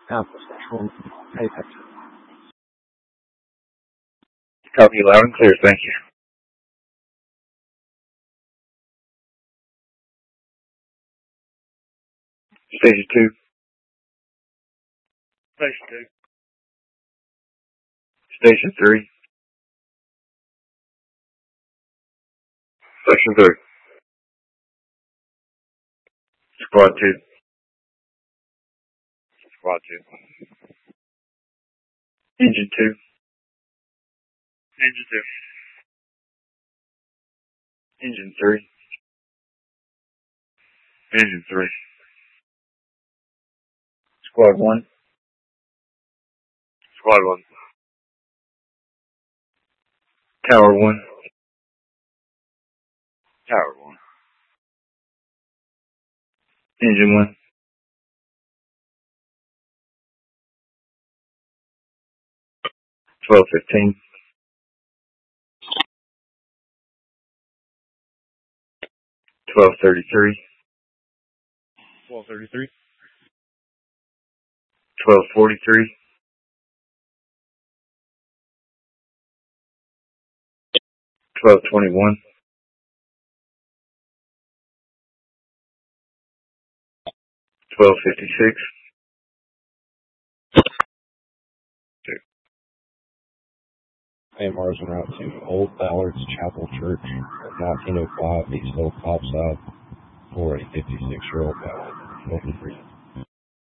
Campus Control. Apex. Copy loud and clear, thank you. Station 2. Station 2. Station 3. Section 3. Squad 2. Squad 2. Engine 2. Engine 2. Engine 3. Engine 3. Squad 1. Squad 1. Tower 1. Tower 1. Engine 1. Twelve 15. 1233. 1233. 1243. 1221. 1256. AMR's en route to Old Ballard's Chapel Church at 1905 East Old Cop South for a 56-year-old guy. Open free.